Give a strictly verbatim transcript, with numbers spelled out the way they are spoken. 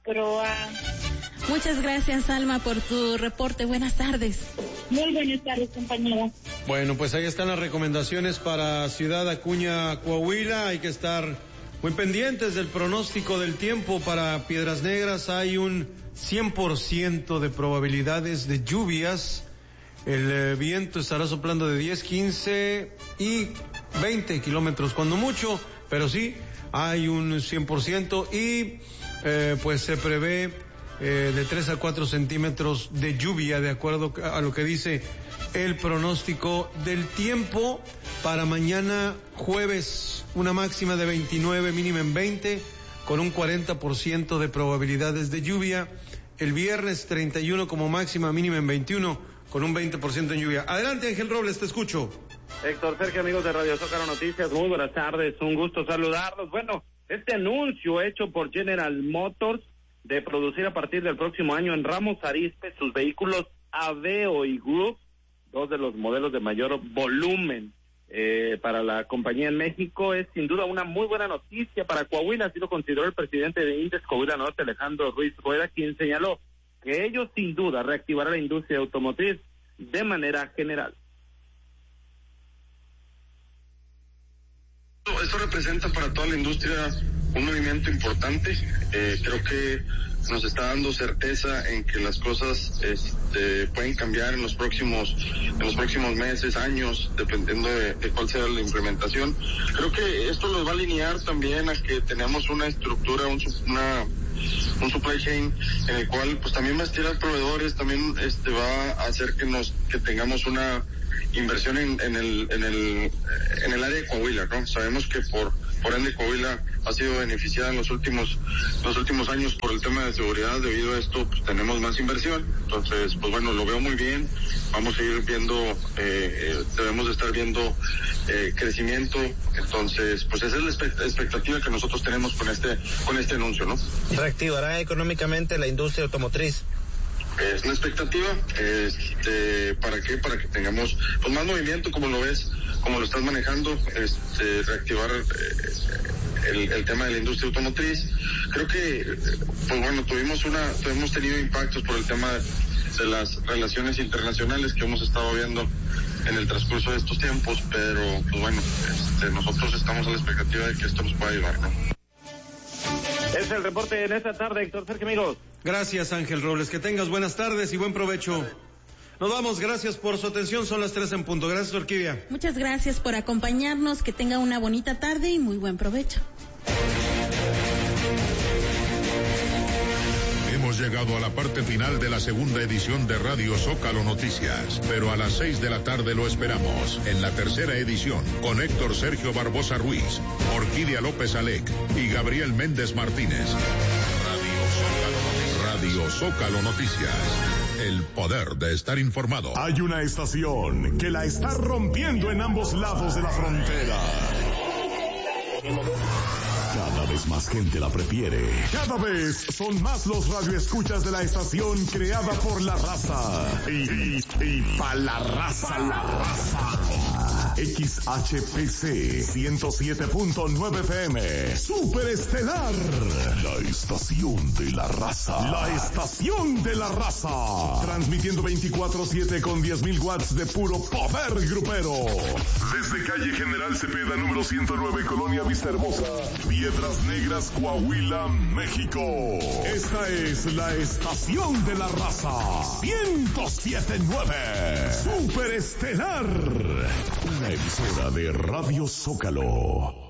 Proa. Muchas gracias, Alma, por tu reporte. Buenas tardes. Muy buenas tardes, compañera. Bueno, pues ahí están las recomendaciones para Ciudad Acuña, Coahuila. Hay que estar muy pendientes del pronóstico del tiempo para Piedras Negras. Hay un cien por ciento de probabilidades de lluvias. El eh, viento estará soplando de diez, quince y veinte kilómetros cuando mucho, pero sí hay un cien por ciento y eh, pues se prevé eh, de tres a cuatro centímetros de lluvia de acuerdo a lo que dice el pronóstico del tiempo para mañana jueves. Una máxima de veintinueve, mínima en veinte, con un cuarenta por ciento de probabilidades de lluvia. El viernes treinta y uno como máxima, mínima en veintiuno, con un veinte por ciento en lluvia. Adelante, Ángel Robles, te escucho. Héctor, Sergio, amigos de Radio Zócalo Noticias, muy buenas tardes, un gusto saludarlos. Bueno, este anuncio hecho por General Motors de producir a partir del próximo año en Ramos Arizpe sus vehículos Aveo y Group, dos de los modelos de mayor volumen eh, para la compañía en México, es sin duda una muy buena noticia para Coahuila, así lo consideró el presidente de Indes Coahuila Norte, Alejandro Ruiz Rueda, quien señaló que ellos sin duda reactivarán la industria automotriz de manera general. Esto representa para toda la industria un movimiento importante. Eh, creo que nos está dando certeza en que las cosas este, pueden cambiar en los próximos en los próximos meses, años, dependiendo de, de cuál sea la implementación. Creo que esto nos va a alinear también a que tenemos una estructura, un, una un supply chain en el cual pues también va a estirar proveedores, también este va a hacer que nos que tengamos una inversión en, en el en el en el área de Coahuila, ¿no? Sabemos que por por ende Coahuila ha sido beneficiada en los últimos los últimos años por el tema de seguridad. Debido a esto pues tenemos más inversión, entonces pues bueno, lo veo muy bien. Vamos a ir viendo eh, debemos de estar viendo eh, crecimiento, entonces pues esa es la expectativa que nosotros tenemos con este con este anuncio, ¿no? ¿Reactivará económicamente la industria automotriz? Es la expectativa. Este, ¿para qué? Para que tengamos pues más movimiento, como lo ves, como lo estás manejando, este, reactivar eh, el, el tema de la industria automotriz. Creo que, pues bueno, tuvimos una, hemos tenido impactos por el tema de las relaciones internacionales que hemos estado viendo en el transcurso de estos tiempos, pero pues bueno, este, nosotros estamos a la expectativa de que esto nos pueda ayudar, ¿no? Es el reporte en esta tarde, Héctor, Sergio, amigos. Gracias, Ángel Robles. Que tengas buenas tardes y buen provecho. Nos vamos, gracias por su atención. Son las tres en punto. Gracias, Orquídea. Muchas gracias por acompañarnos. Que tenga una bonita tarde y muy buen provecho. Hemos llegado a la parte final de la segunda edición de Radio Zócalo Noticias, pero a las seis de la tarde lo esperamos en la tercera edición con Héctor Sergio Barbosa Ruiz, Orquídea López Alec y Gabriel Méndez Martínez. Radio Zócalo Noticias, el poder de estar informado. Hay una estación que la está rompiendo en ambos lados de la frontera. Cada vez más gente la prefiere. Cada vez son más los radioescuchas de la estación creada por la raza. Y, y, y pa' la raza, la raza. X H P C ciento siete punto nueve F M. Superestelar. La estación de la raza. La estación de la raza. Transmitiendo veinticuatro siete con diez mil watts de puro poder grupero. Desde calle General Cepeda, número ciento nueve, Colonia Vista Hermosa, Piedras Negras, Coahuila, México. Esta es la estación de la raza. ciento siete punto nueve. Superestelar. Una emisora de Radio Zócalo.